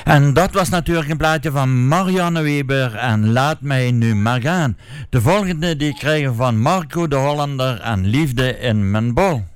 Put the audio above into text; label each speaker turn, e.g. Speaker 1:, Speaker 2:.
Speaker 1: En dat was natuurlijk een plaatje van Marianne Weber en Laat mij nu maar gaan. De volgende die krijgen van Marco de Hollander en Liefde in mijn bol.